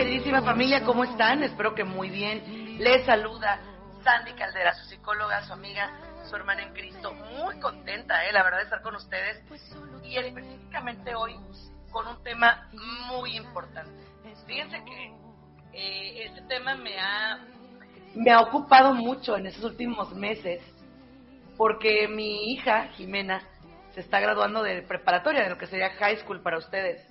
queridísima familia, ¿cómo están? Espero que muy bien. Les saluda Sandy Caldera, su psicóloga, su amiga, su hermana en Cristo. Muy contenta, la verdad, de estar con ustedes. Y específicamente hoy con un tema muy importante. Fíjense que este tema me ha ocupado mucho en estos últimos meses, porque mi hija, Jimena, se está graduando de preparatoria, de lo que sería high school para ustedes.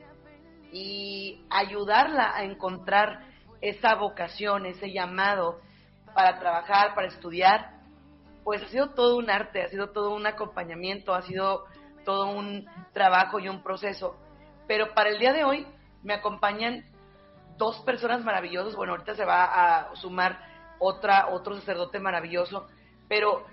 Y ayudarla a encontrar esa vocación, ese llamado para trabajar, para estudiar, pues ha sido todo un arte, ha sido todo un acompañamiento, ha sido todo un trabajo y un proceso. Pero para el día de hoy me acompañan dos personas maravillosas. Bueno, ahorita se va a sumar otro sacerdote maravilloso, pero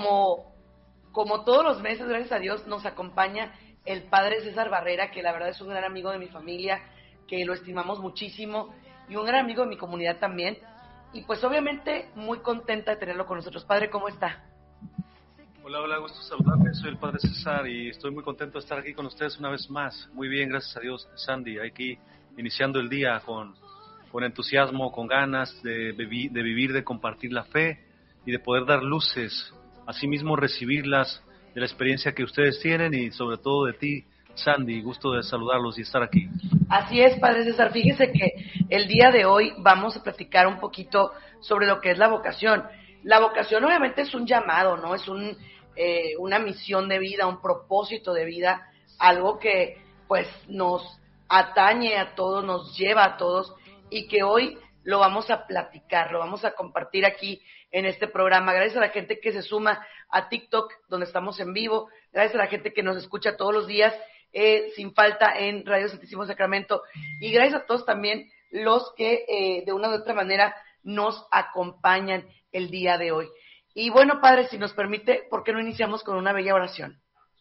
como todos los meses, gracias a Dios, nos acompaña el padre César Barrera, que la verdad es un gran amigo de mi familia, que lo estimamos muchísimo, y un gran amigo de mi comunidad también. Y pues obviamente muy contenta de tenerlo con nosotros. Padre, ¿cómo está? Hola, gusto saludarme. Soy el padre César y estoy muy contento de estar aquí con ustedes una vez más. Muy bien, gracias a Dios, Sandy, aquí iniciando el día con entusiasmo, con ganas de vivir, de compartir la fe y de poder dar luces, asimismo recibirlas de la experiencia que ustedes tienen y sobre todo de ti, Sandy. Gusto de saludarlos y estar aquí. Así es, padre César. Fíjese que el día de hoy vamos a platicar un poquito sobre lo que es la vocación. La vocación obviamente es un llamado, ¿no? Es una misión de vida, un propósito de vida, algo que pues nos atañe a todos, nos lleva a todos, y que hoy lo vamos a platicar, lo vamos a compartir aquí en este programa. Gracias a la gente que se suma a TikTok, donde estamos en vivo, gracias a la gente que nos escucha todos los días, sin falta en Radio Santísimo Sacramento, y gracias a todos también los que de una u otra manera nos acompañan el día de hoy. Y bueno, padre, si nos permite, ¿por qué no iniciamos con una bella oración?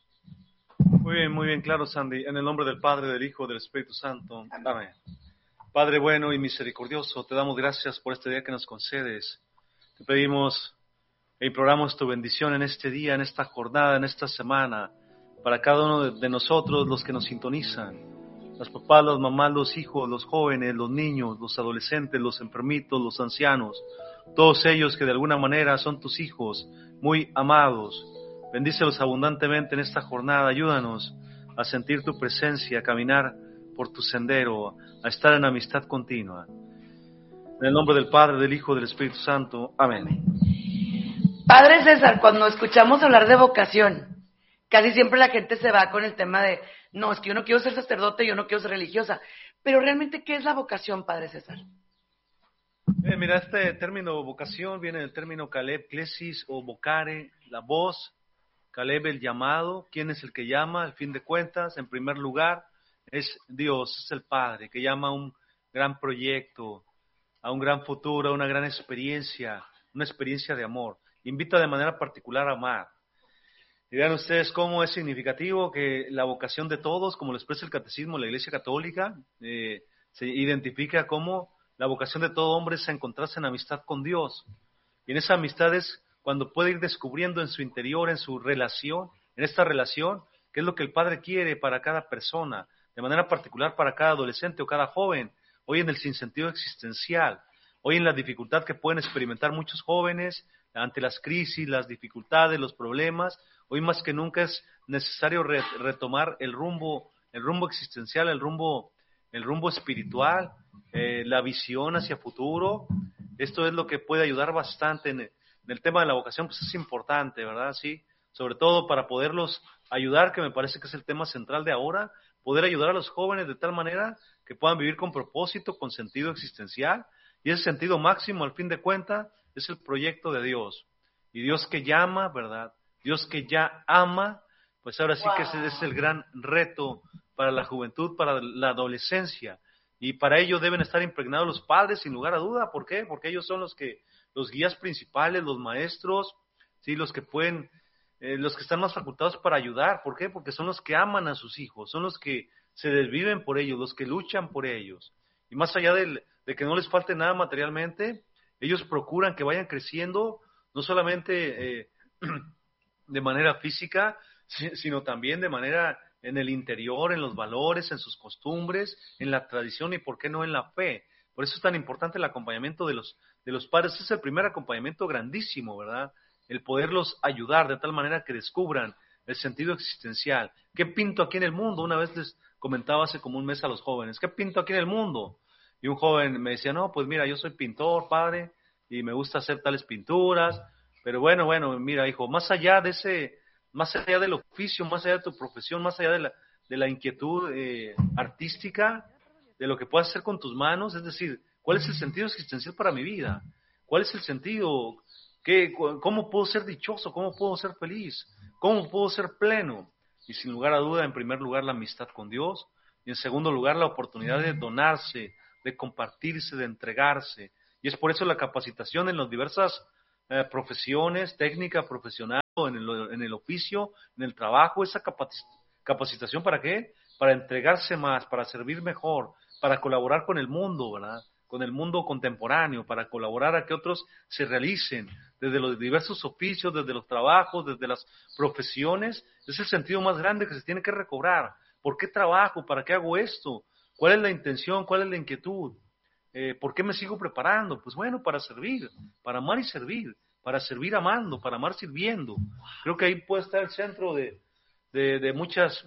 Muy bien, claro, Sandy. En el nombre del Padre, del Hijo, del Espíritu Santo. Amén. Padre bueno y misericordioso, te damos gracias por este día que nos concedes. Te pedimos e imploramos tu bendición en este día, en esta jornada, en esta semana, para cada uno de nosotros, los que nos sintonizan, los papás, las mamás, los hijos, los jóvenes, los niños, los adolescentes, los enfermitos, los ancianos, todos ellos que de alguna manera son tus hijos, muy amados. Bendícelos abundantemente en esta jornada, ayúdanos a sentir tu presencia, a caminar por tu sendero, a estar en amistad continua. En el nombre del Padre, del Hijo, del Espíritu Santo. Amén. Padre César, cuando escuchamos hablar de vocación, casi siempre la gente se va con el tema de, no, es que yo no quiero ser sacerdote, yo no quiero ser religiosa. Pero realmente, ¿qué es la vocación, Padre César? Mira, este término vocación viene del término Caleb, Klesis o vocare, la voz, Caleb el llamado. ¿Quién es el que llama? Al fin de cuentas, en primer lugar, es Dios, es el Padre, que llama a un gran proyecto, a un gran futuro, a una gran experiencia, una experiencia de amor. Invita de manera particular a amar. Y vean ustedes cómo es significativo que la vocación de todos, como lo expresa el Catecismo de la Iglesia Católica, se identifica como la vocación de todo hombre es a encontrarse en amistad con Dios. Y en esa amistad es cuando puede ir descubriendo en su interior, en su relación, en esta relación, qué es lo que el Padre quiere para cada persona, de manera particular para cada adolescente o cada joven, hoy en el sinsentido existencial, hoy en la dificultad que pueden experimentar muchos jóvenes ante las crisis, las dificultades, los problemas. Hoy más que nunca es necesario retomar el rumbo existencial, el rumbo espiritual, la visión hacia futuro. Esto es lo que puede ayudar bastante en el tema de la vocación, pues es importante, ¿verdad? Sí, sobre todo para poderlos ayudar, que me parece que es el tema central de ahora, poder ayudar a los jóvenes de tal manera que puedan vivir con propósito, con sentido existencial, y ese sentido máximo, al fin de cuentas, es el proyecto de Dios. Y Dios que llama, ¿verdad? Dios que ya ama, pues ahora sí que ese es el gran reto para la juventud, para la adolescencia. Y para ello deben estar impregnados los padres, sin lugar a duda. ¿Por qué? Porque ellos son los guías principales, los maestros, ¿sí? Los que están más facultados para ayudar. ¿Por qué? Porque son los que aman a sus hijos, son los que se desviven por ellos, los que luchan por ellos. Y más allá de que no les falte nada materialmente, ellos procuran que vayan creciendo, no solamente de manera física, sino también de manera en el interior, en los valores, en sus costumbres, en la tradición y por qué no en la fe. Por eso es tan importante el acompañamiento de los padres. Es el primer acompañamiento grandísimo, ¿verdad? El poderlos ayudar de tal manera que descubran el sentido existencial. ¿Qué pinto aquí en el mundo? Una vez les comentaba hace como un mes a los jóvenes, ¿qué pinto aquí en el mundo? Y un joven me decía, no, pues mira, yo soy pintor, padre, y me gusta hacer tales pinturas, pero bueno, mira, hijo, más allá del oficio, más allá de tu profesión, más allá de la inquietud artística, de lo que puedas hacer con tus manos, es decir, ¿cuál es el sentido existencial para mi vida? ¿Cuál es el sentido? ¿Cómo puedo ser dichoso? ¿Cómo puedo ser feliz? ¿Cómo puedo ser pleno? Y sin lugar a duda, en primer lugar, la amistad con Dios, y en segundo lugar, la oportunidad de donarse, de compartirse, de entregarse. Y es por eso la capacitación en las diversas profesiones, técnica profesional, en el oficio, en el trabajo, esa capacitación ¿para qué? Para entregarse más, para servir mejor, para colaborar con el mundo, ¿verdad? Con el mundo contemporáneo, para colaborar a que otros se realicen desde los diversos oficios, desde los trabajos, desde las profesiones. Es el sentido más grande que se tiene que recobrar. ¿Por qué trabajo? ¿Para qué hago esto? ¿Cuál es la intención? ¿Cuál es la inquietud? ¿Por qué me sigo preparando? Pues bueno, para servir, para amar y servir, para servir amando, para amar sirviendo. Creo que ahí puede estar el centro de muchas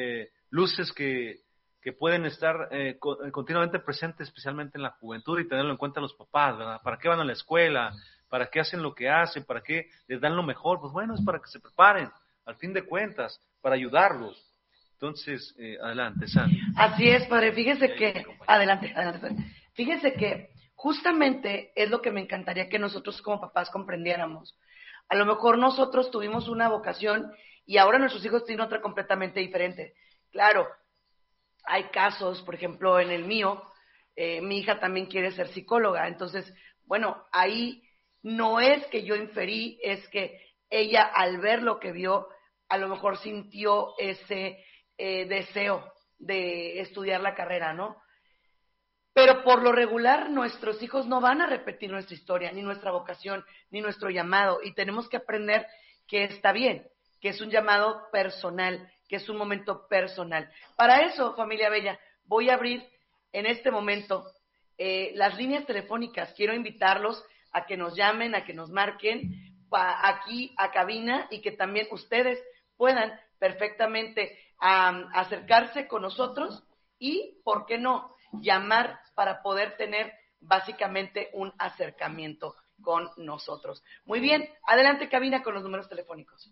luces que pueden estar continuamente presentes, especialmente en la juventud, y tenerlo en cuenta los papás, ¿verdad? ¿Para qué van a la escuela? ¿Para qué hacen lo que hacen? ¿Para qué les dan lo mejor? Pues bueno, es para que se preparen, al fin de cuentas, para ayudarlos. Entonces, adelante, Sandy. Así es, padre. Fíjese que, adelante, padre. Fíjese que justamente es lo que me encantaría que nosotros como papás comprendiéramos. A lo mejor nosotros tuvimos una vocación y ahora nuestros hijos tienen otra completamente diferente. Claro, hay casos, por ejemplo, en el mío, mi hija también quiere ser psicóloga. Entonces, bueno, ahí no es que yo inferí, es que ella al ver lo que vio, a lo mejor sintió ese deseo de estudiar la carrera, ¿no? Pero por lo regular nuestros hijos no van a repetir nuestra historia, ni nuestra vocación, ni nuestro llamado. Y tenemos que aprender que está bien, que es un llamado personal, que es un momento personal. Para eso, familia bella, voy a abrir en este momento las líneas telefónicas. Quiero invitarlos a que nos llamen, a que nos marquen aquí a cabina y que también ustedes puedan perfectamente acercarse con nosotros y, ¿por qué no?, llamar para poder tener básicamente un acercamiento con nosotros. Muy bien, adelante cabina con los números telefónicos.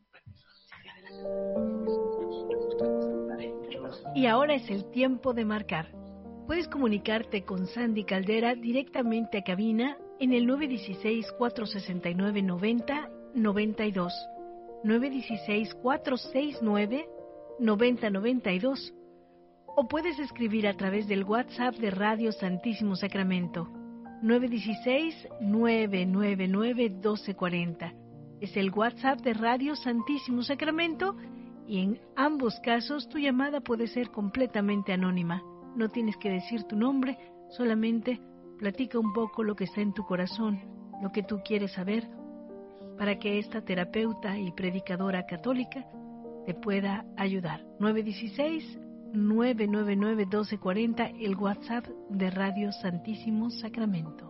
Y ahora es el tiempo de marcar. Puedes comunicarte con Sandy Caldera directamente a cabina en el 916-469-9092, 916-469-9092, o puedes escribir a través del WhatsApp de Radio Santísimo Sacramento, 916-999-1240. Es el WhatsApp de Radio Santísimo Sacramento y en ambos casos tu llamada puede ser completamente anónima. No tienes que decir tu nombre, solamente platica un poco lo que está en tu corazón, lo que tú quieres saber, para que esta terapeuta y predicadora católica te pueda ayudar. 916-999-1240, el WhatsApp de Radio Santísimo Sacramento.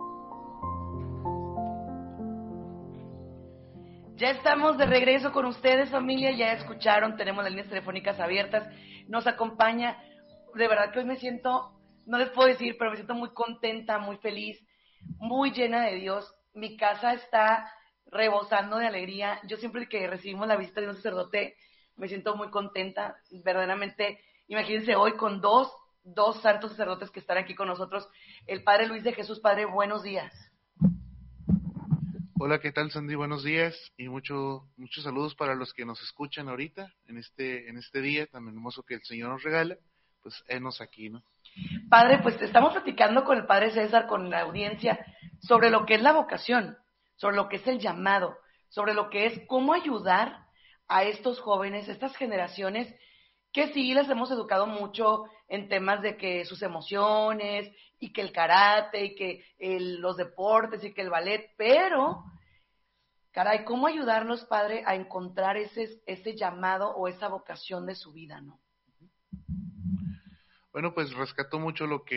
Ya estamos de regreso con ustedes, familia. Ya escucharon, tenemos las líneas telefónicas abiertas. Nos acompaña, de verdad que hoy me siento, no les puedo decir, pero me siento muy contenta, muy feliz, muy llena de Dios. Mi casa está rebosando de alegría. Yo siempre que recibimos la visita de un sacerdote me siento muy contenta, verdaderamente. Imagínense hoy con dos santos sacerdotes que están aquí con nosotros. El Padre Luis de Jesús. Padre, buenos días. Hola, ¿qué tal, Sandy? Buenos días y muchos saludos para los que nos escuchan ahorita, en este día tan hermoso que el Señor nos regala, pues henos aquí, ¿no? Padre, pues estamos platicando con el Padre César, con la audiencia, sobre lo que es la vocación, sobre lo que es el llamado, sobre lo que es cómo ayudar a estos jóvenes, estas generaciones, que sí les hemos educado mucho en temas de que sus emociones, y que el karate, y que los deportes, y que el ballet, pero, caray, ¿cómo ayudarlos, Padre, a encontrar ese llamado o esa vocación de su vida, ¿no? Bueno, pues rescato mucho lo que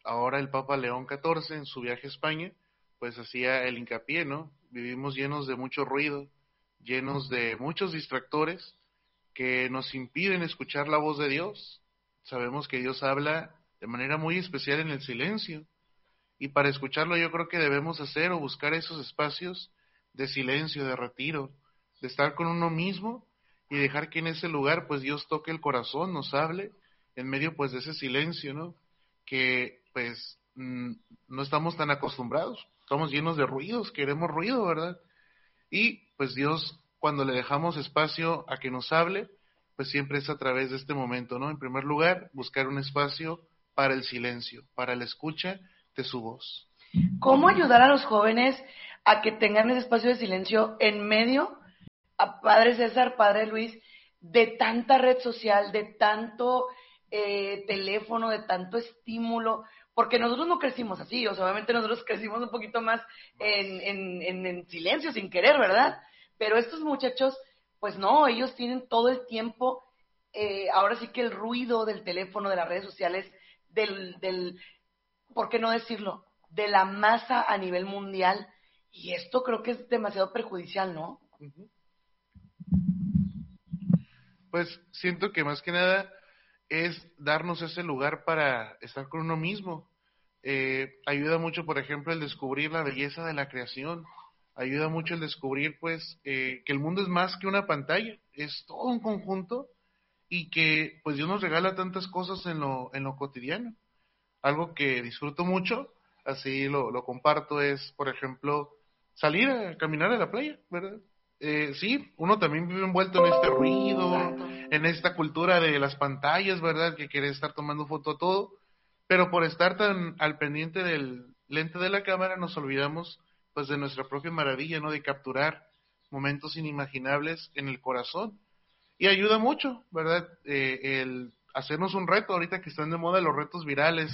ahora el Papa León XIV en su viaje a España, pues hacía el hincapié, ¿no? Vivimos llenos de mucho ruido, llenos de muchos distractores que nos impiden escuchar la voz de Dios. Sabemos que Dios habla de manera muy especial en el silencio, y para escucharlo yo creo que debemos hacer o buscar esos espacios de silencio, de retiro, de estar con uno mismo y dejar que en ese lugar pues Dios toque el corazón, nos hable en medio pues de ese silencio, ¿no? Que pues no estamos tan acostumbrados, estamos llenos de ruidos, queremos ruido, ¿verdad? Y pues Dios, cuando le dejamos espacio a que nos hable, pues siempre es a través de este momento, ¿no? En primer lugar, buscar un espacio para el silencio, para la escucha de su voz. ¿Cómo ayudar a los jóvenes a que tengan ese espacio de silencio en medio, a Padre César, Padre Luis, de tanta red social, de tanto teléfono, de tanto estímulo? Porque nosotros no crecimos así, o sea, obviamente nosotros crecimos un poquito más en silencio, sin querer, ¿verdad? Pero estos muchachos, pues no, ellos tienen todo el tiempo, ahora sí que el ruido del teléfono, de las redes sociales, del ¿por qué no decirlo?, de la masa a nivel mundial, y esto creo que es demasiado perjudicial, ¿no? Pues siento que más que nada es darnos ese lugar para estar con uno mismo. Ayuda mucho, por ejemplo, el descubrir la belleza de la creación. Ayuda mucho el descubrir, pues, que el mundo es más que una pantalla, es todo un conjunto, y que, pues, Dios nos regala tantas cosas en lo cotidiano. Algo que disfruto mucho, así lo comparto, es, por ejemplo, salir a caminar a la playa, ¿verdad? Sí, uno también vive envuelto en este ruido, Exacto. en esta cultura de las pantallas, ¿verdad? Que quiere estar tomando foto a todo, pero por estar tan al pendiente del lente de la cámara nos olvidamos pues de nuestra propia maravilla, ¿no? De capturar momentos inimaginables en el corazón. Y ayuda mucho, ¿verdad? El hacernos un reto, ahorita que están de moda los retos virales,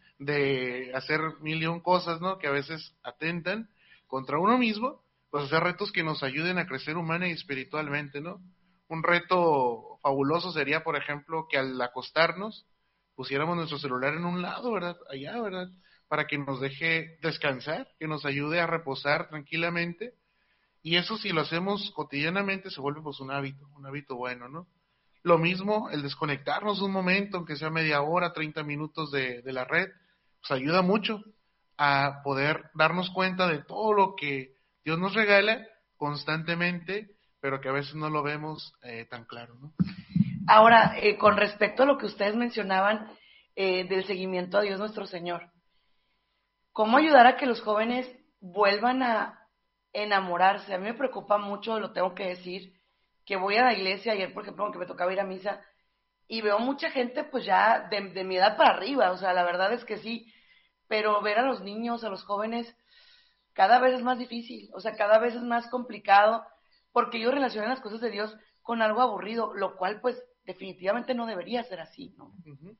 de hacer mil y un cosas, ¿no? Que a veces atentan contra uno mismo, pues hacer retos que nos ayuden a crecer humana y espiritualmente, ¿no? Un reto fabuloso sería, por ejemplo, que al acostarnos pusiéramos nuestro celular en un lado, ¿verdad? Allá, ¿verdad? Para que nos deje descansar, que nos ayude a reposar tranquilamente. Y eso, si lo hacemos cotidianamente, se vuelve pues un hábito bueno, ¿no? Lo mismo, el desconectarnos un momento, aunque sea media hora, 30 minutos de la red, pues ayuda mucho a poder darnos cuenta de todo lo que Dios nos regala constantemente, pero que a veces no lo vemos tan claro, ¿no? Ahora, con respecto a lo que ustedes mencionaban del seguimiento a Dios nuestro Señor, ¿cómo ayudar a que los jóvenes vuelvan a enamorarse? A mí me preocupa mucho, lo tengo que decir, que voy a la iglesia, ayer por ejemplo, aunque me tocaba ir a misa, y veo mucha gente pues ya de mi edad para arriba, o sea, la verdad es que sí, pero ver a los niños, a los jóvenes, cada vez es más difícil, o sea, cada vez es más complicado, porque ellos relacionan las cosas de Dios con algo aburrido, lo cual pues definitivamente no debería ser así, ¿no? Uh-huh.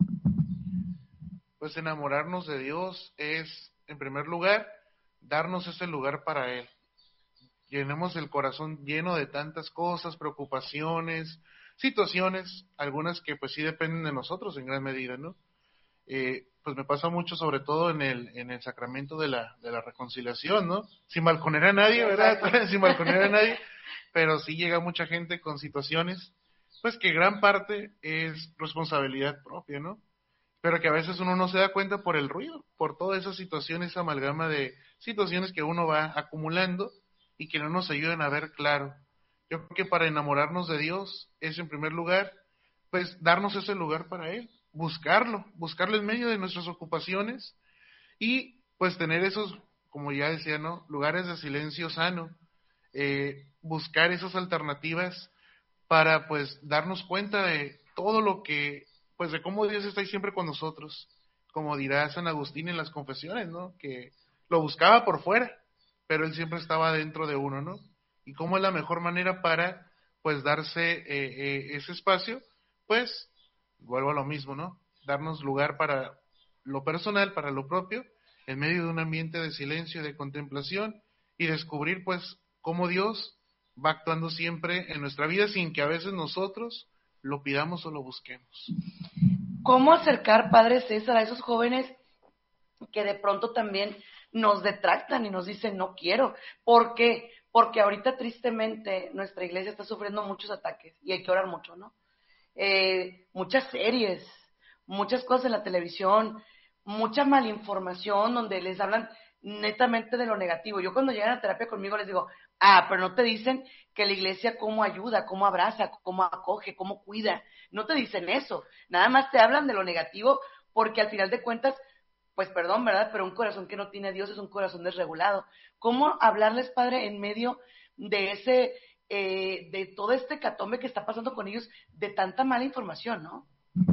Pues enamorarnos de Dios es, en primer lugar, darnos ese lugar para Él. Llenemos el corazón lleno de tantas cosas, preocupaciones, situaciones, algunas que pues sí dependen de nosotros en gran medida, ¿no? Pues me pasa mucho, sobre todo en el sacramento de la reconciliación, ¿no? Sin balconear a nadie, ¿verdad? Sin balconear a nadie, pero sí llega mucha gente con situaciones, pues que gran parte es responsabilidad propia, ¿no? Pero que a veces uno no se da cuenta por el ruido, por toda esa situación, esa amalgama de situaciones que uno va acumulando y que no nos ayudan a ver claro. Yo creo que para enamorarnos de Dios es, en primer lugar, pues darnos ese lugar para Él, buscarlo en medio de nuestras ocupaciones y pues tener esos, como ya decía, ¿no? Lugares de silencio sano, buscar esas alternativas para pues darnos cuenta de todo lo que, pues de cómo Dios está ahí siempre con nosotros, como dirá San Agustín en las confesiones, ¿no? Que lo buscaba por fuera, pero Él siempre estaba dentro de uno, ¿no? Y cómo es la mejor manera para pues darse ese espacio, pues vuelvo a lo mismo, ¿no? Darnos lugar para lo personal, para lo propio, en medio de un ambiente de silencio y de contemplación, y descubrir pues cómo Dios va actuando siempre en nuestra vida sin que a veces nosotros lo pidamos o lo busquemos. ¿Cómo acercar, Padre César, a esos jóvenes que de pronto también nos detractan y nos dicen no quiero. ¿Por qué? Porque ahorita tristemente nuestra iglesia está sufriendo muchos ataques y hay que orar mucho, ¿no? Muchas series, muchas cosas en la televisión, mucha malinformación donde les hablan netamente de lo negativo. Yo cuando llegan a terapia conmigo les digo, pero no te dicen que la iglesia cómo ayuda, cómo abraza, cómo acoge, cómo cuida. No te dicen eso. Nada más te hablan de lo negativo porque al final de cuentas, pues perdón, ¿verdad? Pero un corazón que no tiene a Dios es un corazón desregulado. ¿Cómo hablarles, Padre, en medio de de todo este hecatombe que está pasando con ellos, de tanta mala información, ¿no?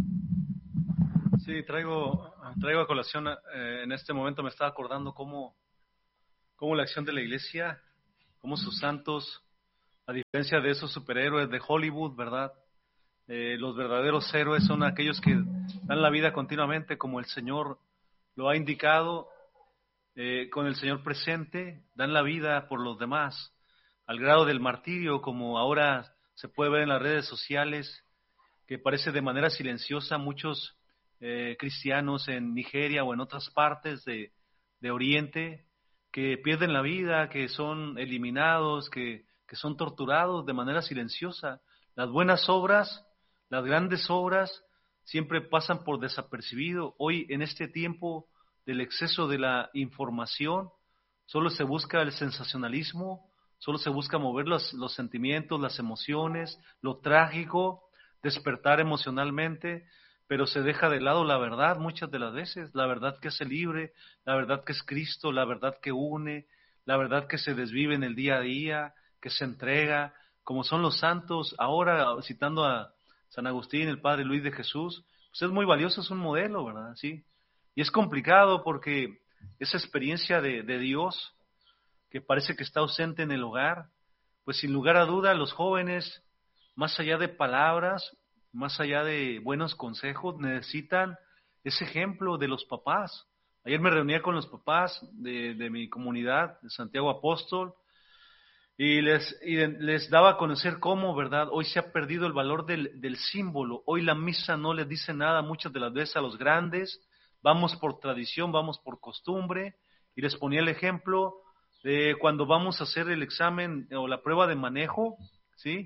Sí, traigo a colación, en este momento me estaba acordando cómo la acción de la iglesia, cómo sus santos, a diferencia de esos superhéroes de Hollywood, ¿verdad? Los verdaderos héroes son aquellos que dan la vida continuamente como el Señor lo ha indicado, con el Señor presente, dan la vida por los demás, al grado del martirio, como ahora se puede ver en las redes sociales, que parece de manera silenciosa muchos cristianos en Nigeria o en otras partes de Oriente, que pierden la vida, que son eliminados, que son torturados de manera silenciosa. Las buenas obras, las grandes obras, siempre pasan por desapercibido. Hoy, en este tiempo del exceso de la información, solo se busca el sensacionalismo, solo se busca mover los sentimientos, las emociones, lo trágico, despertar emocionalmente, pero se deja de lado la verdad muchas de las veces, la verdad que hace libre, la verdad que es Cristo, la verdad que une, la verdad que se desvive en el día a día, que se entrega, como son los santos. Ahora, citando a San Agustín, el Padre Luis de Jesús, pues es muy valioso, es un modelo, ¿verdad? Sí. Y es complicado porque esa experiencia de Dios, que parece que está ausente en el hogar, pues sin lugar a duda los jóvenes, más allá de palabras, más allá de buenos consejos, necesitan ese ejemplo de los papás. Ayer me reunía con los papás de mi comunidad, de Santiago Apóstol, y les daba a conocer cómo, ¿verdad? Hoy se ha perdido el valor del símbolo. Hoy la misa no les dice nada muchas de las veces a los grandes. Vamos por tradición, vamos por costumbre. Y les ponía el ejemplo de cuando vamos a hacer el examen o la prueba de manejo, ¿sí?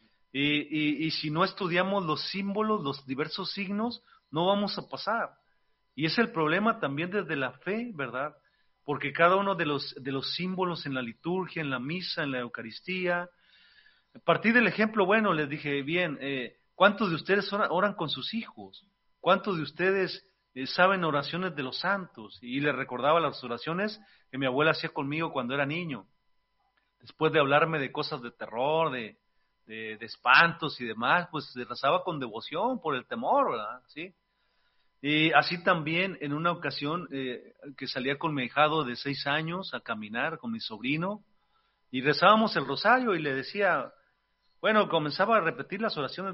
Y si no estudiamos los símbolos, los diversos signos, no vamos a pasar. Y es el problema también desde la fe, ¿verdad? Porque cada uno de los símbolos en la liturgia, en la misa, en la Eucaristía, a partir del ejemplo, bueno, les dije, bien, ¿cuántos de ustedes oran con sus hijos? ¿Cuántos de ustedes saben oraciones de los santos? Y les recordaba las oraciones que mi abuela hacía conmigo cuando era niño. Después de hablarme de cosas de terror, de espantos y demás, pues se rezaba con devoción por el temor, ¿verdad? ¿Sí? Y así también en una ocasión que salía con mi ahijado de 6 años a caminar con mi sobrino y rezábamos el rosario y le decía, bueno, comenzaba a repetir las oraciones,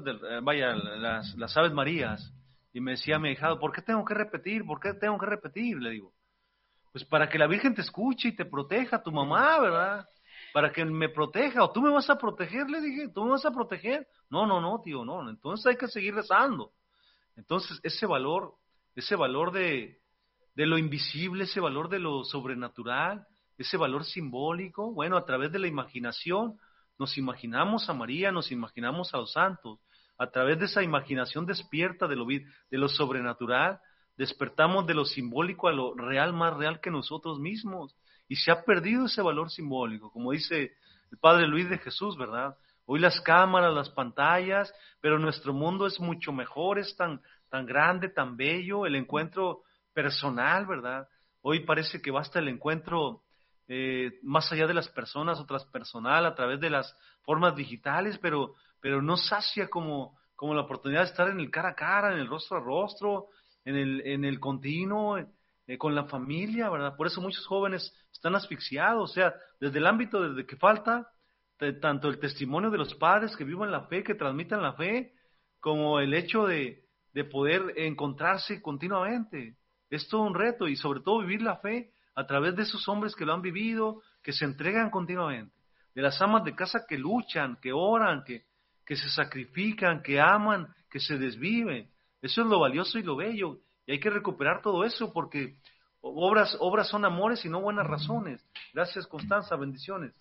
las Aves Marías, y me decía mi ahijado, ¿por qué tengo que repetir? ¿Por qué tengo que repetir? Le digo, pues para que la Virgen te escuche y te proteja, tu mamá, ¿verdad? Para que me proteja, o tú me vas a proteger, le dije, ¿tú me vas a proteger? No, tío, no, entonces hay que seguir rezando. Entonces, ese valor de lo invisible, ese valor de lo sobrenatural, ese valor simbólico, bueno, a través de la imaginación, nos imaginamos a María, nos imaginamos a los santos, a través de esa imaginación despierta de lo sobrenatural, despertamos de lo simbólico a lo real, más real que nosotros mismos, y se ha perdido ese valor simbólico, como dice el Padre Luis de Jesús, ¿verdad? Hoy las cámaras, las pantallas, pero nuestro mundo es mucho mejor, es tan grande, tan bello, el encuentro personal, ¿verdad? Hoy parece que basta el encuentro más allá de las personas o transpersonal a través de las formas digitales, pero no sacia como la oportunidad de estar en el cara a cara, en el rostro a rostro, en el continuo, con la familia, ¿verdad? Por eso muchos jóvenes están asfixiados, o sea, desde el ámbito desde que falta tanto el testimonio de los padres que vivan la fe, que transmitan la fe, como el hecho de poder encontrarse continuamente. Es todo un reto y sobre todo vivir la fe a través de esos hombres que lo han vivido, que se entregan continuamente, de las amas de casa que luchan, que oran, que se sacrifican, que aman, que se desviven. Eso es lo valioso y lo bello, y hay que recuperar todo eso porque Obras son amores y no buenas razones. Gracias, Constanza, bendiciones.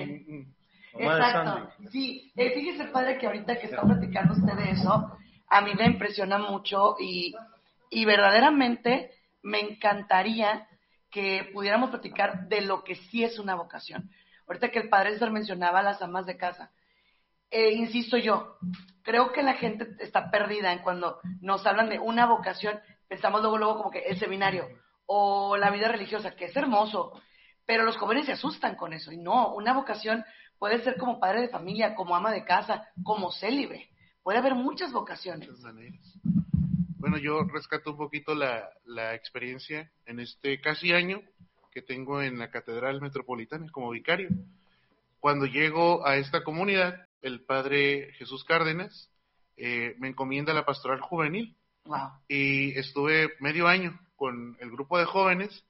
Mamá de Exacto. Sandy. Sí, fíjese, padre, que ahorita que está platicando usted de eso, a mí me impresiona mucho y verdaderamente me encantaría que pudiéramos platicar de lo que sí es una vocación. Ahorita que el padre César mencionaba las amas de casa. Insisto yo, creo que la gente está perdida en cuando nos hablan de una vocación, pensamos luego como que el seminario o la vida religiosa, que es hermoso, pero los jóvenes se asustan con eso. Y no, una vocación puede ser como padre de familia, como ama de casa, como célibe. Puede haber muchas vocaciones. De muchas maneras. Bueno, yo rescato un poquito la experiencia en este casi año que tengo en la Catedral Metropolitana como vicario. Cuando llego a esta comunidad, el padre Jesús Cárdenas me encomienda la pastoral juvenil. Wow. Y estuve medio año con el grupo de jóvenes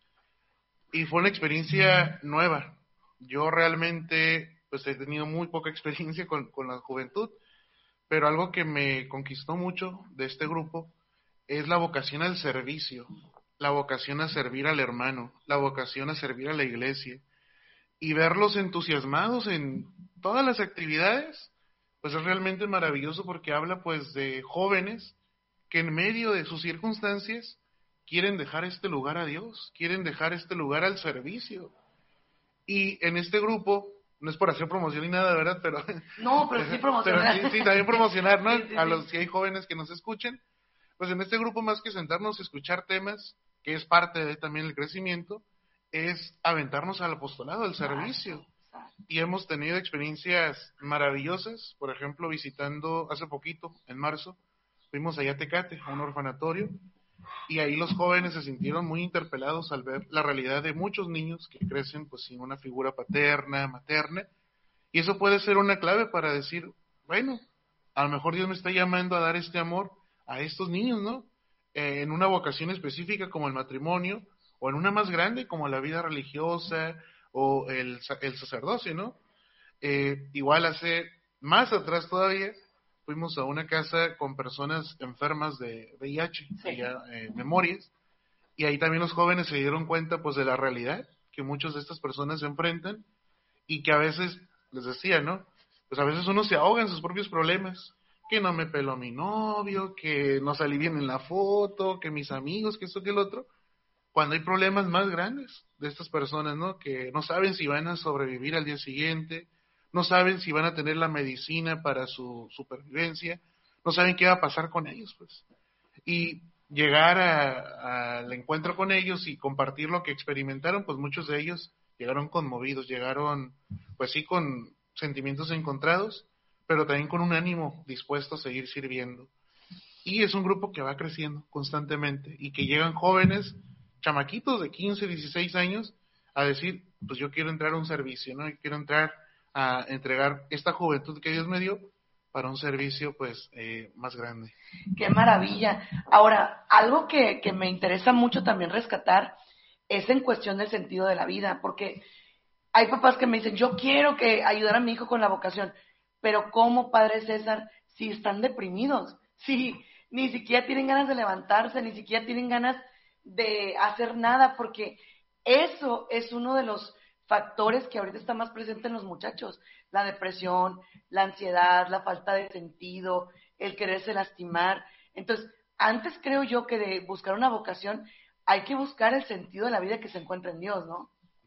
y fue una experiencia nueva. Yo realmente pues he tenido muy poca experiencia con la juventud, pero algo que me conquistó mucho de este grupo es la vocación al servicio, la vocación a servir al hermano, la vocación a servir a la iglesia, y verlos entusiasmados en todas las actividades, pues es realmente maravilloso porque habla pues de jóvenes que en medio de sus circunstancias quieren dejar este lugar a Dios, quieren dejar este lugar al servicio. Y en este grupo, no es por hacer promoción ni nada, ¿verdad? Pero sí promocionar. Pero sí, también promocionar, ¿no? Sí. A los si hay jóvenes que nos escuchen, pues en este grupo más que sentarnos a escuchar temas, que es parte de también el crecimiento, es aventarnos al apostolado, al servicio. Y hemos tenido experiencias maravillosas, por ejemplo, visitando hace poquito, en marzo, fuimos allá a Tecate, a un orfanatorio, y ahí los jóvenes se sintieron muy interpelados al ver la realidad de muchos niños que crecen pues sin una figura paterna, materna, y eso puede ser una clave para decir, bueno, a lo mejor Dios me está llamando a dar este amor a estos niños, ¿no? En una vocación específica como el matrimonio, o en una más grande como la vida religiosa o el sacerdocio, ¿no? Igual hace más atrás todavía, fuimos a una casa con personas enfermas de VIH, allá, Memorias, y ahí también los jóvenes se dieron cuenta pues de la realidad que muchas de estas personas se enfrentan y que a veces, les decía, ¿no? Pues a veces uno se ahoga en sus propios problemas, que no me peló mi novio, que no salí bien en la foto, que mis amigos, que esto, que el otro, cuando hay problemas más grandes de estas personas, ¿no? Que no saben si van a sobrevivir al día siguiente, no saben si van a tener la medicina para su supervivencia, no saben qué va a pasar con ellos, pues. Y llegar al encuentro con ellos y compartir lo que experimentaron, pues muchos de ellos llegaron conmovidos, llegaron, pues sí, con sentimientos encontrados, pero también con un ánimo dispuesto a seguir sirviendo. Y es un grupo que va creciendo constantemente y que llegan jóvenes, chamaquitos de 15, 16 años, a decir, pues yo quiero entrar a un servicio, ¿no? Y quiero entrar a entregar esta juventud que Dios me dio para un servicio pues más grande. ¡Qué maravilla! Ahora, algo que me interesa mucho también rescatar es en cuestión del sentido de la vida, porque hay papás que me dicen, yo quiero que ayudar a mi hijo con la vocación, pero ¿cómo, padre César, si están deprimidos? Si ni siquiera tienen ganas de levantarse, ni siquiera tienen ganas de hacer nada, porque eso es uno de los factores que ahorita está más presente en los muchachos, la depresión, la ansiedad, la falta de sentido, el quererse lastimar. Entonces, antes creo yo que de buscar una vocación, hay que buscar el sentido de la vida que se encuentra en Dios, ¿no?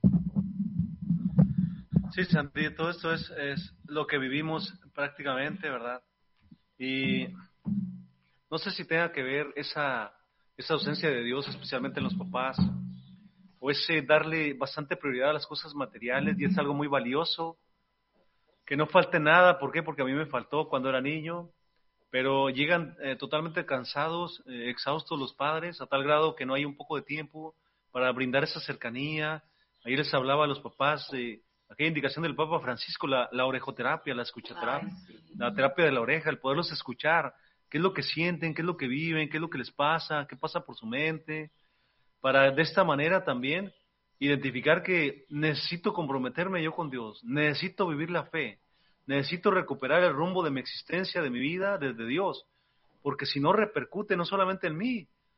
Sí, Sandy, todo esto es lo que vivimos prácticamente, ¿verdad? Y no sé si tenga que ver esa ausencia de Dios, especialmente en los papás, o ese darle bastante prioridad a las cosas materiales, y es algo muy valioso, que no falte nada. ¿Por qué? Porque a mí me faltó cuando era niño, pero llegan totalmente cansados, exhaustos los padres, a tal grado que no hay un poco de tiempo para brindar esa cercanía. Ayer les hablaba a los papás de aquella indicación del Papa Francisco, la orejoterapia, la escuchaterapia, la terapia de la oreja, el poderlos escuchar, qué es lo que sienten, qué es lo que viven, qué es lo que les pasa, qué pasa por su mente, para de esta manera también identificar que necesito comprometerme yo con Dios, necesito vivir la fe, necesito recuperar el rumbo de mi existencia, de mi vida, desde Dios, porque si no repercute no solamente en mí,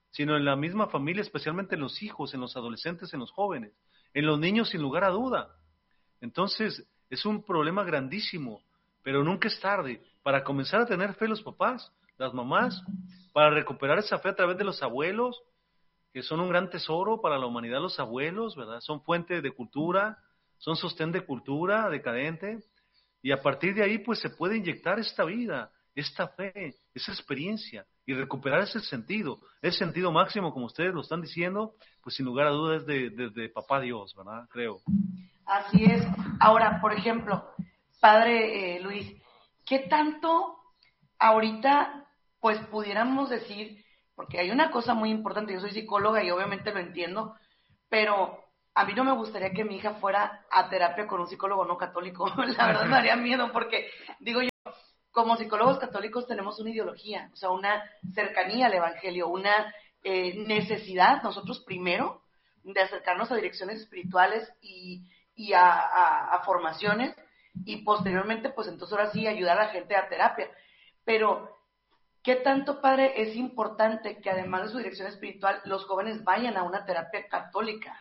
sino en la misma familia, especialmente en los hijos, en los adolescentes, en los jóvenes, en los niños sin lugar a duda. Entonces, es un problema grandísimo, pero nunca es tarde para comenzar a tener fe los papás, las mamás, para recuperar esa fe a través de los abuelos, que son un gran tesoro para la humanidad los abuelos, ¿verdad? Son fuente de cultura, son sostén de cultura decadente, y a partir de ahí pues se puede inyectar esta vida, esta fe, esa experiencia, y recuperar ese sentido máximo, como ustedes lo están diciendo, pues sin lugar a dudas es de Papá Dios, ¿verdad? Creo. Así es. Ahora, por ejemplo, padre Luis, ¿qué tanto ahorita pues pudiéramos decir, porque hay una cosa muy importante, yo soy psicóloga y obviamente lo entiendo, pero a mí no me gustaría que mi hija fuera a terapia con un psicólogo no católico, la verdad me daría miedo porque, digo yo, como psicólogos católicos tenemos una ideología, o sea, una cercanía al evangelio, una necesidad, nosotros primero, de acercarnos a direcciones espirituales y a formaciones, y posteriormente, pues entonces ahora sí ayudar a la gente a terapia. Pero, ¿qué tanto, padre, es importante que además de su dirección espiritual, los jóvenes vayan a una terapia católica?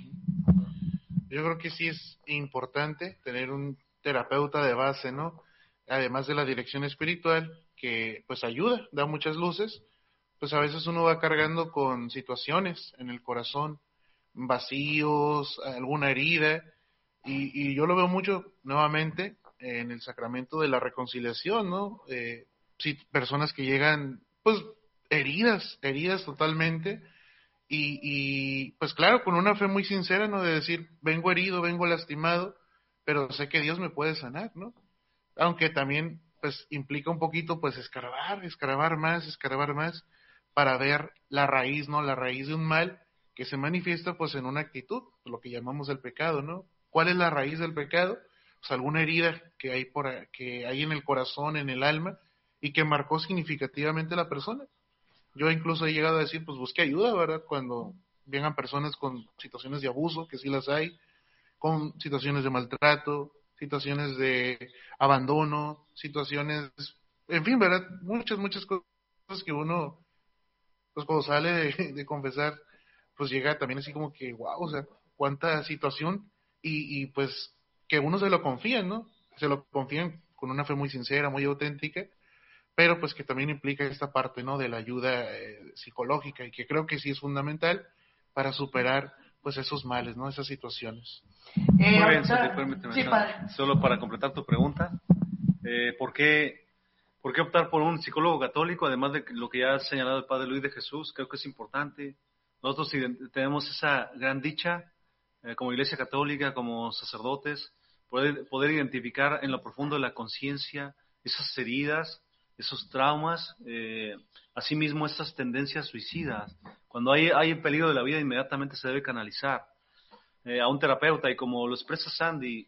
Yo creo que sí es importante tener un terapeuta de base, ¿no? Además de la dirección espiritual, que pues ayuda, da muchas luces, pues a veces uno va cargando con situaciones en el corazón, vacíos, alguna herida, y yo lo veo mucho nuevamente en el sacramento de la reconciliación, ¿no? Sí, personas que llegan, pues, heridas totalmente, y pues claro, con una fe muy sincera, ¿no? De decir, vengo herido, vengo lastimado, pero sé que Dios me puede sanar, ¿no? Aunque también, pues, implica un poquito, pues, escarbar más, para ver la raíz, ¿no? La raíz de un mal que se manifiesta, pues, en una actitud, lo que llamamos el pecado, ¿no? ¿Cuál es la raíz del pecado? Pues alguna herida que hay en el corazón, en el alma, y que marcó significativamente a la persona. Yo incluso he llegado a decir, pues busque ayuda, ¿verdad? Cuando vengan personas con situaciones de abuso, que sí las hay, con situaciones de maltrato, situaciones de abandono, situaciones, en fin, ¿verdad? Muchas cosas que uno, pues cuando sale de confesar, pues llega también así como que, wow, o sea, cuánta situación, y pues que uno se lo confían, ¿no? Se lo confían con una fe muy sincera, muy auténtica, pero pues que también implica esta parte, ¿no? De la ayuda psicológica, y que creo que sí es fundamental para superar pues esos males, ¿no? Esas situaciones. Muy bien, Sandy, permíteme, sí, padre. solo para completar tu pregunta, ¿por qué optar por un psicólogo católico? Además de lo que ya ha señalado el Padre Luis de Jesús, creo que es importante. Nosotros tenemos esa gran dicha, como Iglesia Católica, como sacerdotes, poder identificar en lo profundo de la conciencia esas heridas, esos traumas, asimismo esas tendencias suicidas. Cuando hay peligro de la vida, inmediatamente se debe canalizar a un terapeuta, y como lo expresa Sandy,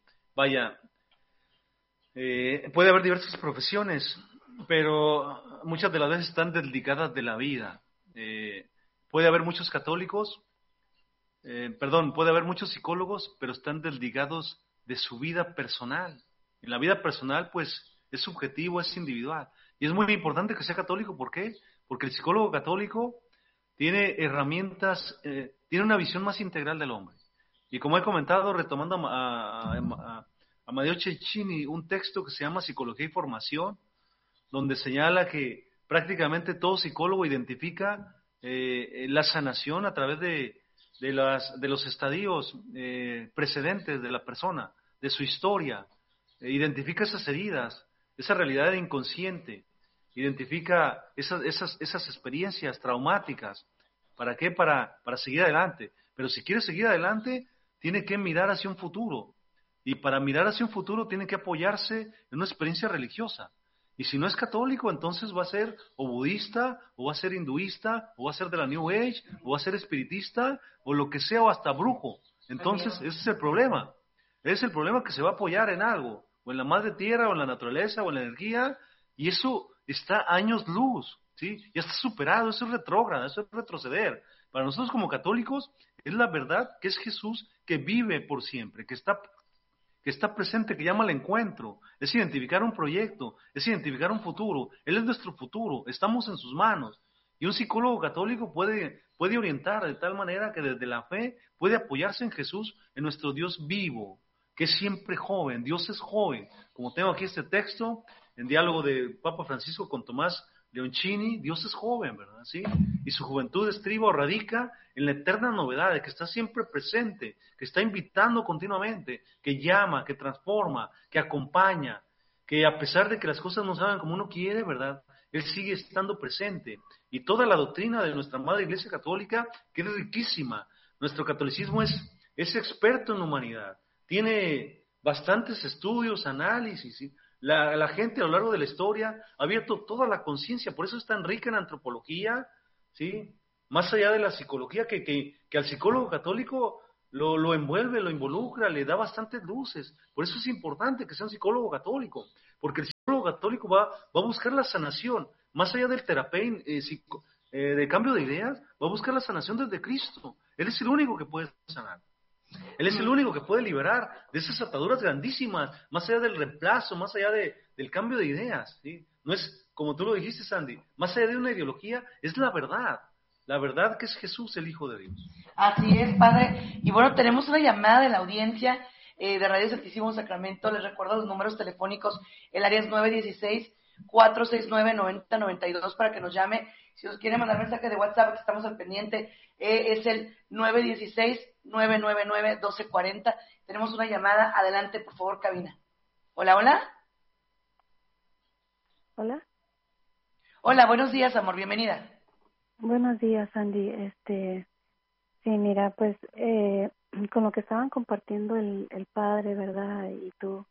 puede haber diversas profesiones, pero muchas de las veces están desligadas de la vida. Puede haber muchos católicos, puede haber muchos psicólogos, pero están desligados de su vida personal. En la vida personal, pues, es subjetivo, es individual. Y es muy importante que sea católico. ¿Por qué? Porque el psicólogo católico tiene herramientas, tiene una visión más integral del hombre. Y como he comentado, retomando a Amadeo Cecchini, un texto que se llama Psicología y Formación, donde señala que prácticamente todo psicólogo identifica la sanación a través de los estadios precedentes de la persona, de su historia, identifica esas heridas, esa realidad inconsciente, identifica esas experiencias traumáticas. ¿Para qué? Para seguir adelante. Pero si quiere seguir adelante, tiene que mirar hacia un futuro. Y para mirar hacia un futuro tiene que apoyarse en una experiencia religiosa. Y si no es católico, entonces va a ser o budista, o va a ser hinduista, o va a ser de la New Age, o va a ser espiritista, o lo que sea, o hasta brujo. Entonces, ese es el problema. Es el problema, que se va a apoyar en algo, o en la madre tierra, o en la naturaleza, o en la energía, y eso está años luz, ¿sí? Ya está superado, eso es retrógrado, eso es retroceder. Para nosotros como católicos, es la verdad que es Jesús, que vive por siempre, que está presente, que llama al encuentro, es identificar un proyecto, es identificar un futuro. Él es nuestro futuro, estamos en sus manos. Y un psicólogo católico puede orientar de tal manera que desde la fe puede apoyarse en Jesús, en nuestro Dios vivo, que es siempre joven. Dios es joven. Como tengo aquí este texto, en diálogo de Papa Francisco con Tomás Leoncini, Dios es joven, ¿verdad? ¿Sí? Y su juventud estriba o radica en la eterna novedad, de que está siempre presente, que está invitando continuamente, que llama, que transforma, que acompaña, que a pesar de que las cosas no salgan como uno quiere, ¿verdad? Él sigue estando presente. Y toda la doctrina de nuestra Madre Iglesia Católica, que es riquísima. Nuestro catolicismo es experto en humanidad, tiene bastantes estudios, análisis, ¿sí? La gente a lo largo de la historia ha abierto toda la conciencia, por eso es tan rica en antropología, ¿sí? Más allá de la psicología, que al psicólogo católico lo envuelve, lo involucra, le da bastantes luces. Por eso es importante que sea un psicólogo católico, porque el psicólogo católico va a buscar la sanación, más allá del terapeuta de cambio de ideas, va a buscar la sanación desde Cristo. Él es el único que puede sanar. Él es el único que puede liberar de esas ataduras grandísimas, más allá del reemplazo, más allá del cambio de ideas, ¿sí? No es, como tú lo dijiste, Sandy, más allá de una ideología, es la verdad que es Jesús, el Hijo de Dios. Así es, padre. Y bueno, tenemos una llamada de la audiencia de Radio Santísimo Sacramento. Les recuerdo los números telefónicos. El área es 916-469-9092 para que nos llame. Si os quiere mandar mensaje de WhatsApp, que estamos al pendiente, es el 916-999-1240. Tenemos una llamada. Adelante, por favor, cabina. Hola, hola. Hola. Hola, buenos días, amor. Bienvenida. Buenos días, Andy. Sí, mira, pues con lo que estaban compartiendo el padre, ¿verdad? Y tú,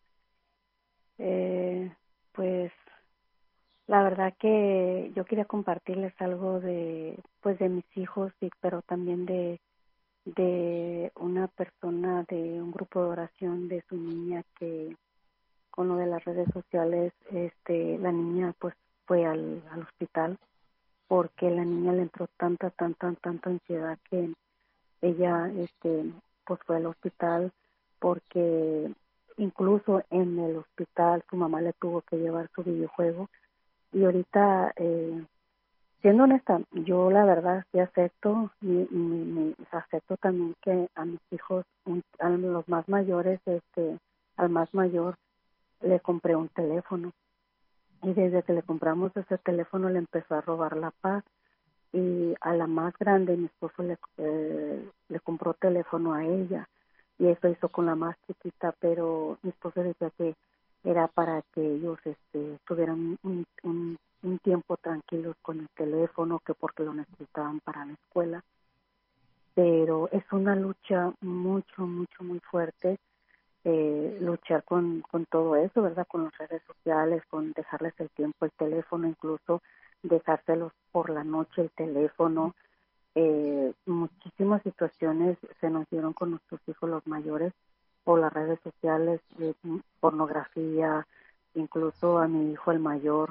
pues la verdad que yo quería compartirles algo pues de mis hijos, pero también de una persona de un grupo de oración de su niña, que con lo de las redes sociales, la niña pues fue al hospital, porque la niña le entró tanta ansiedad que ella pues fue al hospital, porque incluso en el hospital su mamá le tuvo que llevar su videojuego. Y ahorita, siendo honesta, yo la verdad sí acepto, acepto también que a mis hijos, a los más mayores, al más mayor le compré un teléfono, y desde que le compramos ese teléfono le empezó a robar la paz. Y a la más grande mi esposo le compró teléfono a ella, y eso hizo con la más chiquita, pero mi esposo decía que era para que ellos tuvieran un tiempo tranquilos con el teléfono, que porque lo necesitaban para la escuela. Pero es una lucha muy fuerte, luchar con todo eso, ¿verdad? Con las redes sociales, con dejarles el tiempo, el teléfono, incluso dejárselos por la noche el teléfono. Muchísimas situaciones se nos dieron con nuestros hijos los mayores por las redes sociales, pornografía, incluso a mi hijo el mayor,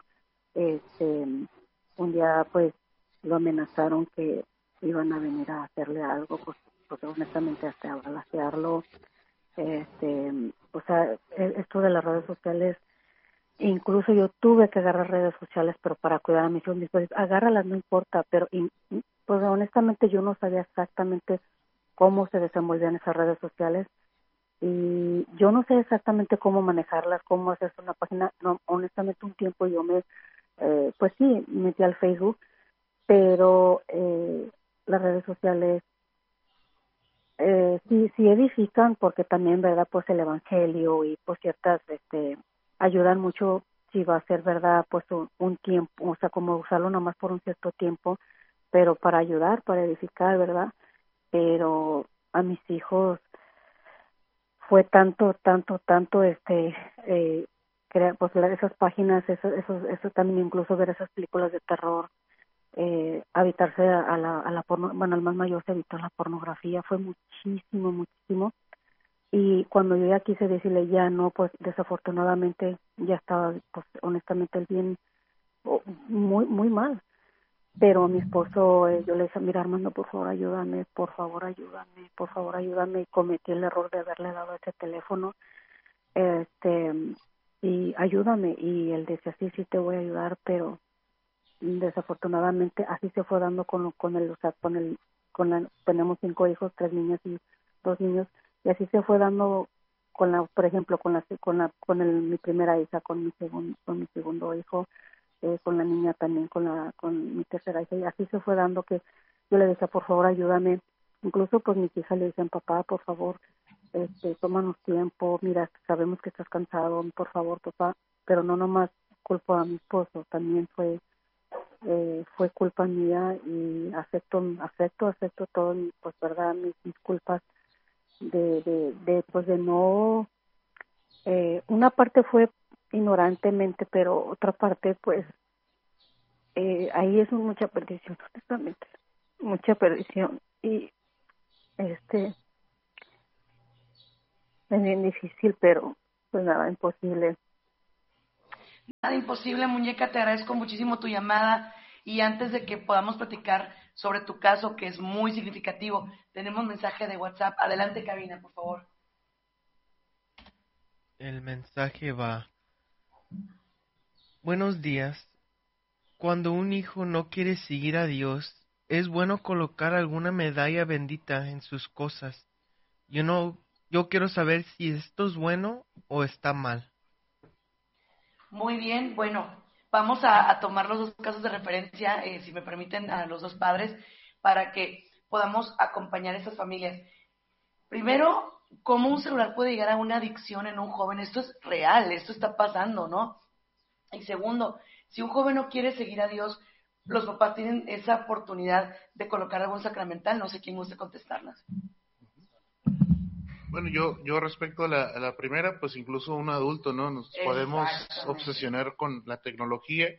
un día pues lo amenazaron que iban a venir a hacerle algo, pues honestamente hasta a balacearlo. O sea, esto de las redes sociales, incluso yo tuve que agarrar redes sociales, pero para cuidar a mis hijos, agárralas, no importa, pero pues honestamente yo no sabía exactamente cómo se desenvolvían esas redes sociales, y yo no sé exactamente cómo manejarlas, cómo hacer una página. No, honestamente un tiempo yo pues sí, metí al Facebook, pero las redes sociales sí edifican, porque también, verdad, pues el evangelio y pues ciertas ayudan mucho, si va a ser verdad, pues un tiempo, o sea, como usarlo nomás por un cierto tiempo, pero para ayudar, para edificar, verdad. Pero a mis hijos fue tanto pues esas páginas, eso también, incluso ver esas películas de terror, habitarse a la porno, bueno, al más mayor se habitó la pornografía, fue muchísimo. Y cuando yo ya quise decirle ya no, pues desafortunadamente ya estaba, pues honestamente, el bien muy mal. Pero a mi esposo, yo le decía, mira, Armando, por favor ayúdame, y cometí el error de haberle dado ese teléfono, y ayúdame. Y él decía, sí te voy a ayudar, pero desafortunadamente así se fue dando tenemos 5 hijos, 3 niñas y 2 niños, y así se fue dando por ejemplo, mi primera hija, con mi segundo hijo, con la niña también, con mi tercera hija, y así se fue dando que yo le decía, por favor, ayúdame. Incluso pues mis hijas le decían, papá, por favor, tómanos tiempo, mira, sabemos que estás cansado, por favor, papá, pero no nomás culpo a mi esposo, también fue culpa mía, y acepto todo, pues verdad, mis culpas de no, una parte fue ignorantemente, pero otra parte pues ahí es mucha perdición, honestamente, mucha perdición, y es bien difícil, pero pues nada, imposible. Nada imposible, muñeca, te agradezco muchísimo tu llamada, y antes de que podamos platicar sobre tu caso, que es muy significativo, tenemos mensaje de WhatsApp. Adelante, cabina, por favor. El mensaje va: buenos días. Cuando un hijo no quiere seguir a Dios, es bueno colocar alguna medalla bendita en sus cosas. Yo quiero saber si esto es bueno o está mal. Muy bien, bueno, vamos a tomar los dos casos de referencia, si me permiten, a los dos padres, para que podamos acompañar a estas familias. Primero, ¿cómo un celular puede llegar a una adicción en un joven? Esto es real, esto está pasando, ¿no? Y segundo, si un joven no quiere seguir a Dios, los papás tienen esa oportunidad de colocar algún sacramental. No sé quién guste contestarlas. Bueno, yo respecto a la primera, pues incluso un adulto, ¿no? Nos podemos obsesionar con la tecnología.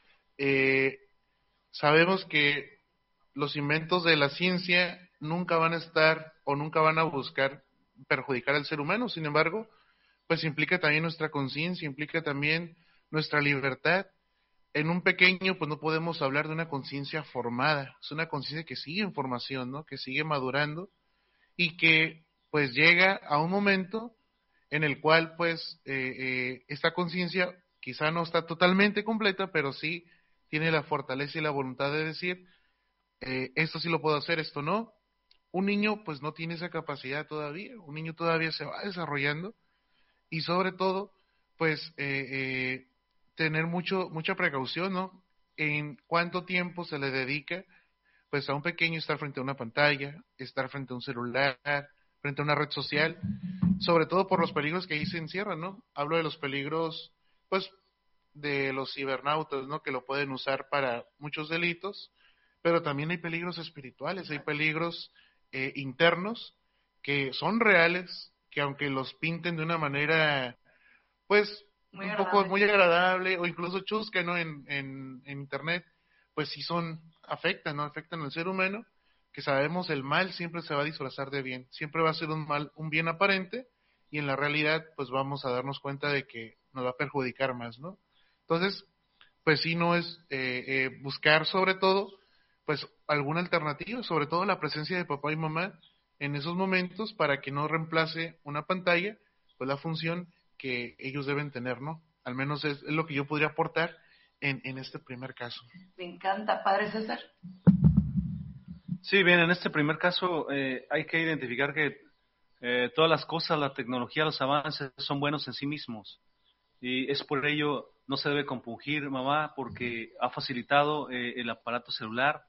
Sabemos que los inventos de la ciencia nunca van a estar o nunca van a buscar perjudicar al ser humano. Sin embargo, pues implica también nuestra conciencia, implica también nuestra libertad. En un pequeño, pues no podemos hablar de una conciencia formada. Es una conciencia que sigue en formación, ¿no? Que sigue madurando, y que pues llega a un momento en el cual pues esta conciencia quizá no está totalmente completa, pero sí tiene la fortaleza y la voluntad de decir, esto sí lo puedo hacer, esto no. Un niño pues no tiene esa capacidad todavía, un niño todavía se va desarrollando, y sobre todo pues tener mucha precaución, ¿no? En cuánto tiempo se le dedica pues a un pequeño estar frente a una pantalla, estar frente a un celular, frente a una red social, sobre todo por los peligros que ahí se encierran, ¿no? Hablo de los peligros, pues, de los cibernautas, ¿no? Que lo pueden usar para muchos delitos, pero también hay peligros espirituales, hay peligros internos que son reales, que aunque los pinten de una manera, pues, un poco muy agradable o incluso chusca, ¿no? En internet, pues sí afectan, ¿no? Afectan al ser humano, que sabemos el mal siempre se va a disfrazar de bien, siempre va a ser un bien aparente, y en la realidad pues vamos a darnos cuenta de que nos va a perjudicar más, ¿no? Entonces, pues sí, no es buscar sobre todo pues alguna alternativa, sobre todo la presencia de papá y mamá en esos momentos, para que no reemplace una pantalla pues la función que ellos deben tener, ¿no? Al menos es lo que yo podría aportar en este primer caso. Me encanta, Padre César. Sí, bien, en este primer caso hay que identificar que todas las cosas, la tecnología, los avances son buenos en sí mismos, y es por ello no se debe compungir, mamá, porque ha facilitado el aparato celular.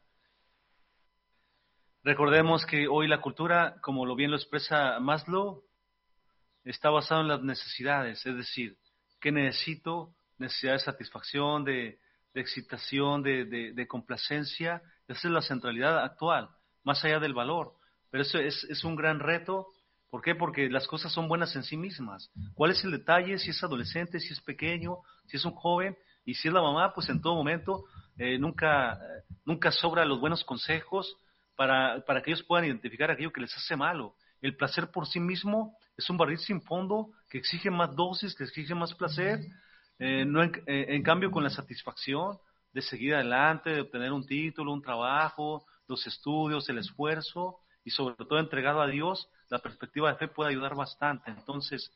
Recordemos que hoy la cultura, como lo bien lo expresa Maslow, está basada en las necesidades, es decir, ¿qué necesito? Necesidad de satisfacción, de excitación, de complacencia. Esa es la centralidad actual, más allá del valor. Pero eso es un gran reto. ¿Por qué? Porque las cosas son buenas en sí mismas. ¿Cuál es el detalle? Si es adolescente, si es pequeño, si es un joven, y si es la mamá, pues en todo momento nunca sobra los buenos consejos para que ellos puedan identificar aquello que les hace malo. El placer por sí mismo es un barril sin fondo que exige más dosis, que exige más placer. En cambio, con la satisfacción de seguir adelante, de obtener un título, un trabajo, los estudios, el esfuerzo, y sobre todo entregado a Dios, la perspectiva de fe puede ayudar bastante. Entonces,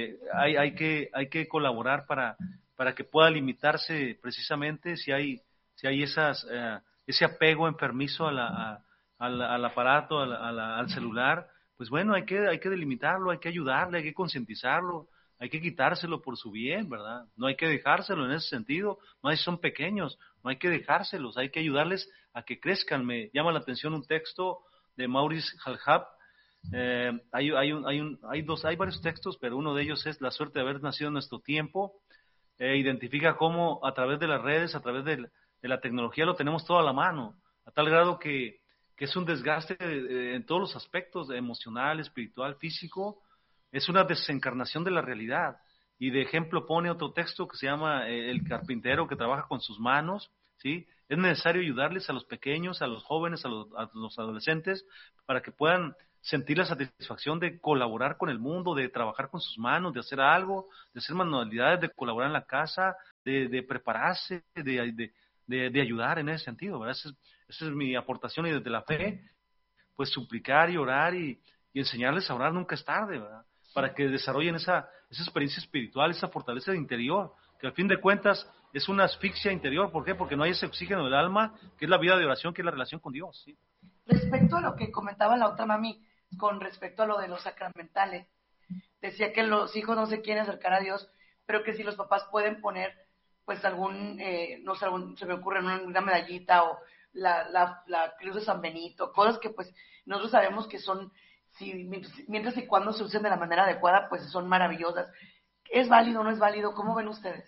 hay que colaborar para que pueda limitarse precisamente si hay si hay ese apego enfermizo al aparato, al celular, pues bueno, hay que delimitarlo, hay que ayudarle, hay que concientizarlo, hay que quitárselo por su bien, ¿verdad? No hay que dejárselo en ese sentido, más si son pequeños, no hay que dejárselos, hay que ayudarles a que crezcan. Me llama la atención un texto de Maurice Halhab. Hay varios textos, pero uno de ellos es La suerte de haber nacido en nuestro tiempo. Identifica cómo a través de las redes, a través de la tecnología lo tenemos todo a la mano, a tal grado que es un desgaste en todos los aspectos, emocional, espiritual, físico, es una desencarnación de la realidad. Y de ejemplo pone otro texto que se llama El carpintero que trabaja con sus manos, ¿sí? Es necesario ayudarles a los pequeños, a los jóvenes, a los adolescentes, para que puedan sentir la satisfacción de colaborar con el mundo, de trabajar con sus manos, de hacer algo, de hacer manualidades, de colaborar en la casa, de prepararse, de ayudar en ese sentido, ¿verdad? Esa es mi aportación, y desde la fe, pues suplicar y orar y enseñarles a orar nunca es tarde, ¿verdad? Para que desarrollen esa experiencia espiritual, esa fortaleza interior, que al fin de cuentas es una asfixia interior. ¿Por qué? Porque no hay ese oxígeno del alma, que es la vida de oración, que es la relación con Dios, ¿sí? Respecto a lo que comentaba la otra mami, con respecto a lo de los sacramentales, decía que los hijos no se quieren acercar a Dios, pero que si los papás pueden poner, pues no sé, se me ocurre una medallita o la cruz de San Benito, cosas que pues nosotros sabemos que son, mientras y cuando se usen de la manera adecuada, pues son maravillosas. ¿Es válido o no es válido? ¿Cómo ven ustedes?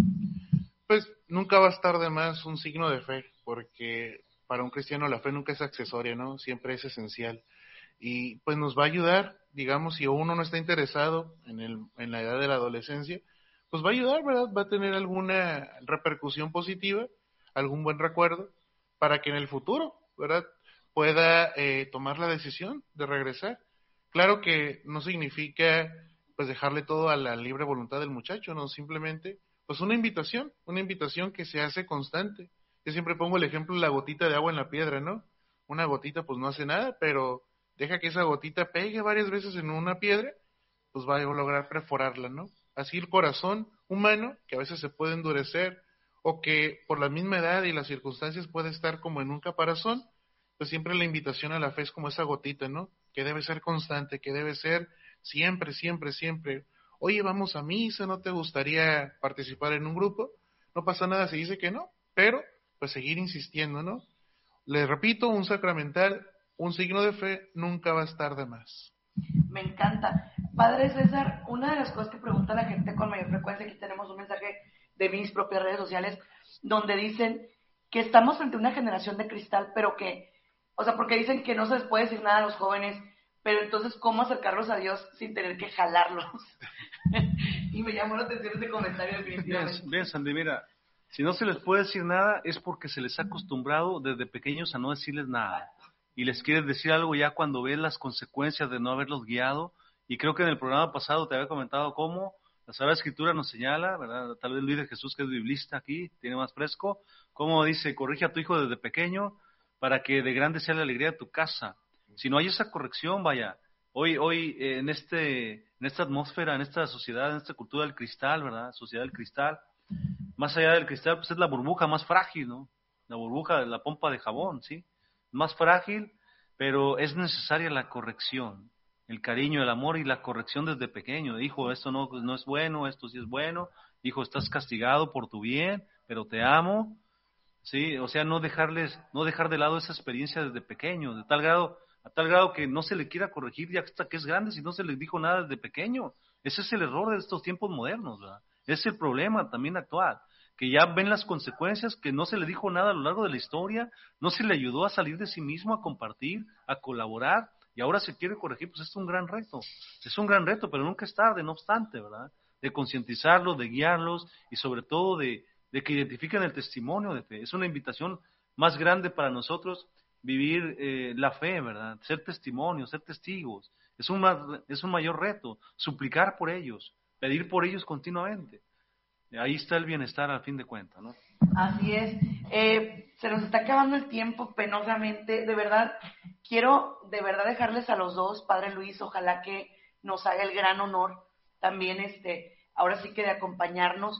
Pues nunca va a estar de más un signo de fe, porque para un cristiano la fe nunca es accesoria, ¿no? Siempre es esencial. Y pues nos va a ayudar, digamos, si uno no está interesado en la edad de la adolescencia, pues va a ayudar, ¿verdad? Va a tener alguna repercusión positiva, algún buen recuerdo, para que en el futuro, ¿verdad?, pueda tomar la decisión de regresar. Claro que no significa pues dejarle todo a la libre voluntad del muchacho, no, simplemente pues una invitación que se hace constante. Yo siempre pongo el ejemplo de la gotita de agua en la piedra, ¿no? Una gotita pues no hace nada, pero deja que esa gotita pegue varias veces en una piedra, pues va a lograr perforarla, ¿no? Así el corazón humano, que a veces se puede endurecer, o que por la misma edad y las circunstancias puede estar como en un caparazón, pues siempre la invitación a la fe es como esa gotita, ¿no? Que debe ser constante, que debe ser siempre, siempre, siempre. Oye, vamos a misa, ¿no te gustaría participar en un grupo? No pasa nada si dice que no, pero pues seguir insistiendo, ¿no? Les repito, un sacramental, un signo de fe, nunca va a estar de más. Me encanta. Padre César, una de las cosas que pregunta la gente con mayor frecuencia, aquí tenemos un mensaje de mis propias redes sociales, donde dicen que estamos frente a una generación de cristal, pero que, o sea, porque dicen que no se les puede decir nada a los jóvenes, pero entonces, ¿cómo acercarlos a Dios sin tener que jalarlos? Y me llamó la atención ese comentario definitivamente. Bien, Sandy, mira, si no se les puede decir nada es porque se les ha acostumbrado desde pequeños a no decirles nada. Y les quieres decir algo ya cuando ves las consecuencias de no haberlos guiado. Y creo que en el programa pasado te había comentado cómo la Sagrada Escritura nos señala, ¿verdad? Tal vez Luis de Jesús, que es biblista aquí, tiene más fresco, cómo dice: corrige a tu hijo desde pequeño para que de grande sea la alegría de tu casa. Si no hay esa corrección, vaya, hoy en esta atmósfera, en esta sociedad, en esta cultura del cristal, ¿verdad? Sociedad del cristal, más allá del cristal, pues es la burbuja más frágil, ¿no? La burbuja de la pompa de jabón, ¿sí? Más frágil, pero es necesaria la corrección, el cariño, el amor y la corrección desde pequeño. Hijo, esto no es bueno, esto sí es bueno. Hijo, estás castigado por tu bien, pero te amo. Sí, o sea, no dejar de lado esa experiencia desde pequeño, a tal grado que no se le quiera corregir ya hasta que es grande, si no se le dijo nada desde pequeño. Ese es el error de estos tiempos modernos, ¿verdad? Es el problema también actual, que ya ven las consecuencias, que no se le dijo nada a lo largo de la historia, no se le ayudó a salir de sí mismo, a compartir, a colaborar, y ahora se quiere corregir. Pues es un gran reto, pero nunca es tarde, no obstante, ¿verdad? De concientizarlos, de guiarlos, y sobre todo de que identifiquen el testimonio de fe. Es una invitación más grande para nosotros vivir la fe, ¿verdad? Ser testimonios, ser testigos. Es un mayor reto, suplicar por ellos, pedir por ellos continuamente. Ahí está el bienestar al fin de cuentas, ¿no? Así es. Se nos está acabando el tiempo penosamente. De verdad, quiero dejarles a los dos, Padre Luis, ojalá que nos haga el gran honor también, ahora sí que de acompañarnos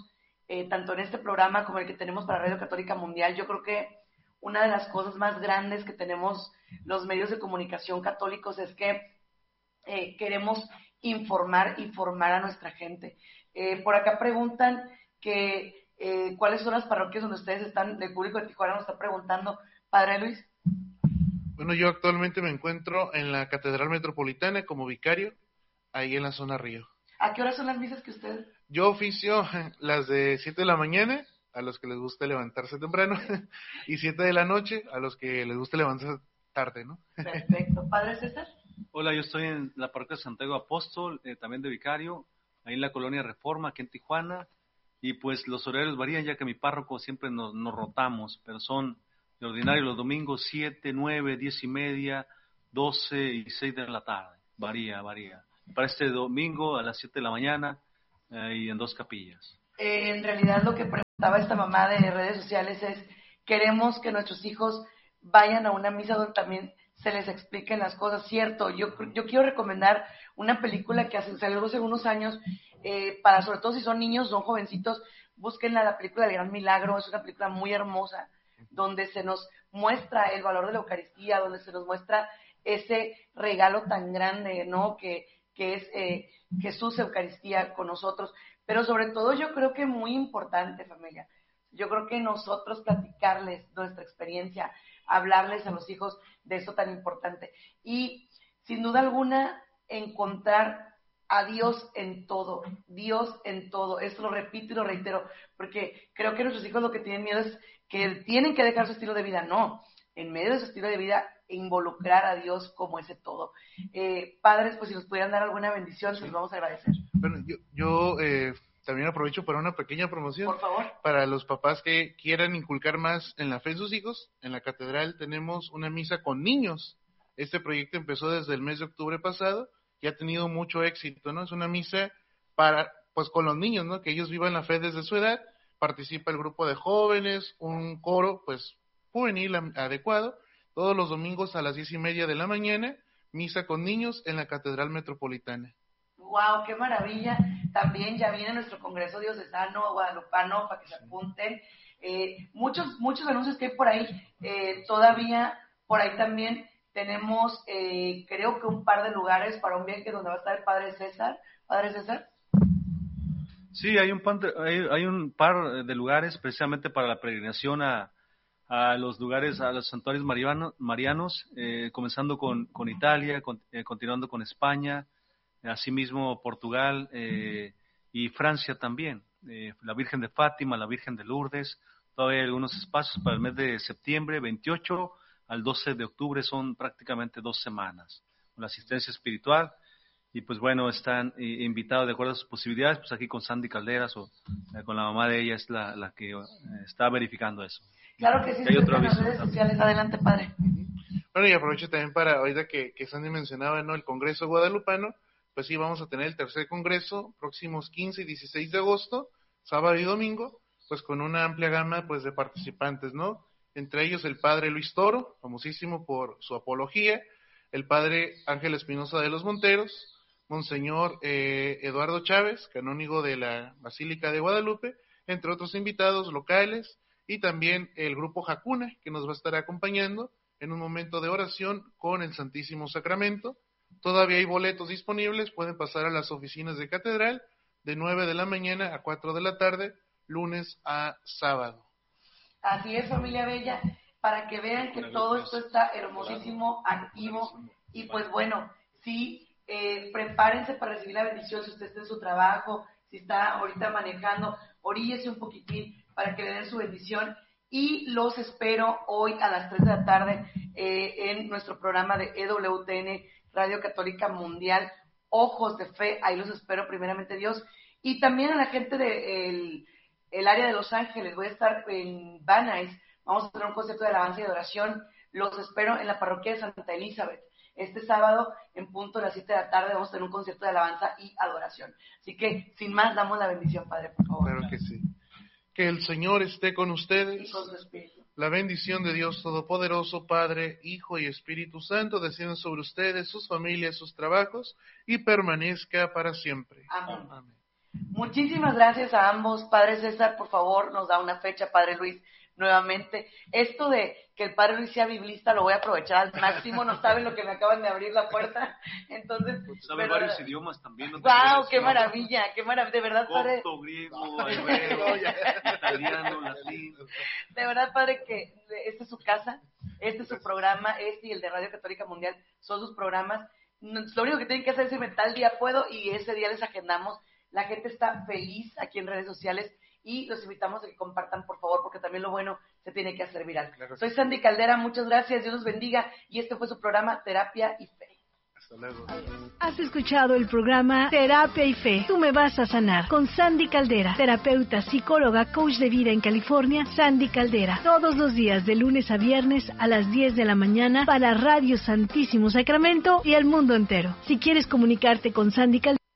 tanto en este programa como el que tenemos para Radio Católica Mundial. Yo creo que una de las cosas más grandes que tenemos los medios de comunicación católicos es que queremos informar y formar a nuestra gente. Por acá preguntan que cuáles son las parroquias donde ustedes están, del público de Tijuana nos está preguntando, Padre Luis. Bueno, yo actualmente me encuentro en la Catedral Metropolitana como vicario, ahí en la zona Río. ¿A qué horas son las misas que ustedes? Yo oficio las de 7 de la mañana, a los que les gusta levantarse temprano, y 7 de la noche, a los que les gusta levantarse tarde, ¿no? Perfecto. ¿Padre César? Hola, yo estoy en la parroquia de Santiago Apóstol, también de vicario, ahí en la colonia Reforma, aquí en Tijuana, y pues los horarios varían, ya que mi párroco siempre nos rotamos, pero son de ordinario los domingos 7, 9, 10 y media, 12 y 6 de la tarde, varía. Para este domingo a las 7 de la mañana y en 2 capillas. En realidad lo que preguntaba esta mamá de redes sociales es, queremos que nuestros hijos vayan a una misa donde también se les expliquen las cosas, cierto. Yo quiero recomendar una película que salió hace unos años, para sobre todo si son niños, son jovencitos, búsquenla, la película del Gran Milagro, es una película muy hermosa, donde se nos muestra el valor de la Eucaristía, donde se nos muestra ese regalo tan grande, ¿no?, que es Jesús Eucaristía con nosotros. Pero sobre todo yo creo que muy importante, familia, yo creo que nosotros platicarles nuestra experiencia, hablarles a los hijos de eso tan importante. Y sin duda alguna, encontrar a Dios en todo, esto lo repito y lo reitero, porque creo que nuestros hijos lo que tienen miedo es que tienen que dejar su estilo de vida. No, en medio de su estilo de vida, involucrar a Dios como ese todo. Padres, pues si nos pudieran dar alguna bendición, se los vamos a agradecer. Bueno, yo también aprovecho para una pequeña promoción. Por favor. Para los papás que quieran inculcar más en la fe en sus hijos, en la catedral tenemos una misa con niños. Este proyecto empezó desde el mes de octubre pasado y ha tenido mucho éxito, ¿no? Es una misa para, pues, con los niños, ¿no? Que ellos vivan la fe desde su edad. Participa el grupo de jóvenes, un coro, pues, juvenil adecuado. Todos los domingos a las 10:30 de la mañana, misa con niños en la Catedral Metropolitana. ¡Wow! ¡Qué maravilla! También ya viene nuestro Congreso Diocesano Guadalupano para que se apunten. Muchos anuncios que hay por ahí. Todavía por ahí también tenemos, creo que un par de lugares para un viaje donde va a estar el Padre César. ¿Padre César? Sí, hay un par de lugares precisamente para la peregrinación a los lugares, a los santuarios marianos, comenzando con Italia, continuando con España, asimismo Portugal y Francia también. La Virgen de Fátima, la Virgen de Lourdes, todavía hay algunos espacios para el mes de septiembre, 28 al 12 de octubre, son prácticamente 2 semanas, con la asistencia espiritual. Y pues bueno, están invitados de acuerdo a sus posibilidades, pues aquí con Sandy Calderas o con la mamá de ella es la que está verificando eso. Claro que sí, hay otro en las aviso redes sociales. Adelante, padre. Bueno, y aprovecho también para, ahorita que Sandy mencionaba, ¿no?, el Congreso Guadalupano, pues sí, vamos a tener el tercer congreso, próximos 15 y 16 de agosto, sábado y domingo, pues con una amplia gama, pues, de participantes, ¿no? Entre ellos el padre Luis Toro, famosísimo por su apología, el padre Ángel Espinosa de los Monteros, Monseñor Eduardo Chávez, canónigo de la Basílica de Guadalupe, entre otros invitados locales, y también el grupo Jacuna, que nos va a estar acompañando en un momento de oración con el Santísimo Sacramento. Todavía hay boletos disponibles, pueden pasar a las oficinas de Catedral de 9 de la mañana a 4 de la tarde, lunes a sábado. Así es, familia bella, para que vean que todo esto está hermosísimo, activo, y pues bueno, sí, prepárense para recibir la bendición si usted está en su trabajo, si está ahorita manejando, oríllese un poquitín para que le den su bendición, y los espero hoy a las 3 de la tarde en nuestro programa de EWTN, Radio Católica Mundial, Ojos de Fe. Ahí los espero, primeramente Dios, y también a la gente del área de Los Ángeles. Voy a estar en Van Nuys, vamos a tener un concierto de alabanza y de oración. Los espero en la parroquia de Santa Elizabeth. Este sábado, en punto de las 7 de la tarde, vamos a tener un concierto de alabanza y adoración. Así que, sin más, damos la bendición, Padre, por favor. Claro que sí. Que el Señor esté con ustedes. Y con su espíritu. La bendición de Dios Todopoderoso, Padre, Hijo y Espíritu Santo, descienda sobre ustedes, sus familias, sus trabajos, y permanezca para siempre. Amén. Amén. Muchísimas gracias a ambos. Padre César, por favor, nos da una fecha. Padre Luis, nuevamente. Esto de que el Padre Luis sea biblista lo voy a aprovechar al máximo. No saben lo que me acaban de abrir la puerta. Entonces, sabe varios idiomas también. ¿No? ¡Wow! ¡Qué maravilla! ¡Qué maravilla! De verdad, Padre. Corto, griego, hebreo, italiano, latín. De verdad, Padre, que esta es su casa, este es su programa, este y el de Radio Católica Mundial son sus programas. Lo único que tienen que hacer es decirme tal día puedo y ese día les agendamos. La gente está feliz aquí en redes sociales y los invitamos a que compartan, por favor, porque también lo bueno se tiene que hacer viral. Claro. Soy Sandy Caldera, muchas gracias, Dios los bendiga, y este fue su programa Terapia y Fe. Hasta luego. Has escuchado el programa Terapia y Fe. Tú me vas a sanar con Sandy Caldera, terapeuta, psicóloga, coach de vida en California. Sandy Caldera, todos los días de lunes a viernes a las 10 de la mañana para Radio Santísimo Sacramento y el mundo entero. Si quieres comunicarte con Sandy Caldera,